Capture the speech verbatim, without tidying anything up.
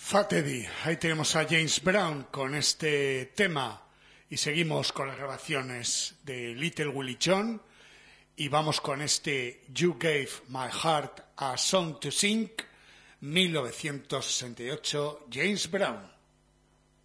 Fat Eddie, ahí tenemos a James Brown con este tema y seguimos con las grabaciones de Little Willie John y vamos con este You Gave My Heart a Song to Sing, mil novecientos sesenta y ocho, James Brown.